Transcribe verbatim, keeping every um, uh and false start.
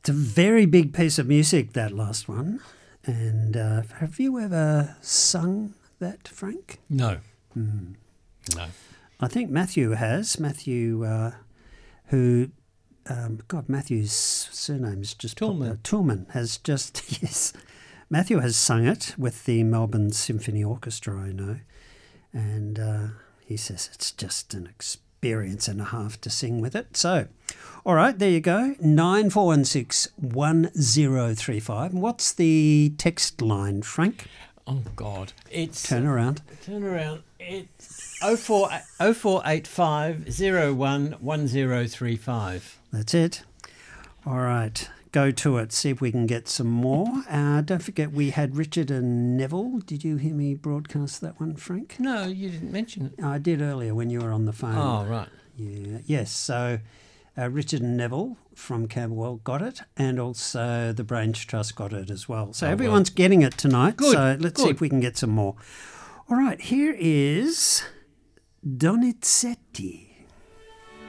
It's a very big piece of music, that last one. And uh, have you ever sung that, Frank? No. Mm. No. I think Matthew has. Matthew, uh, who, um, God, Matthew's surname is just... Toolman. Uh, Toolman has just, yes. Matthew has sung it with the Melbourne Symphony Orchestra, I know. And uh, he says it's just an experience and a half to sing with it. So, all right, there you go. nine four one six one zero three five. What's the text line, Frank? Oh, God. It's... Turn around. Turn around. It's oh four eight five zero one one zero three five. That's it. All right. Go to it. See if we can get some more. Uh, don't forget we had Richard and Neville. Did you hear me broadcast that one, Frank? No, you didn't mention it. I did earlier when you were on the phone. Oh, right. Yeah. Yes. So uh, Richard and Neville from Camberwell got it, and also the Brains Trust got it as well. So oh, everyone's well. getting it tonight. Good. So let's Good. see if we can get some more. All right. Here is Donizetti.